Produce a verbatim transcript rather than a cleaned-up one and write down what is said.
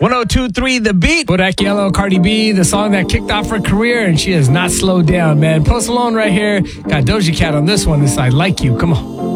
one oh two point three The Beat. Bodak Yellow, Cardi B, the song that kicked off her career, and she has not slowed down, man. Post Malone right here. Got Doja Cat on this one. It's I Like You. Come on.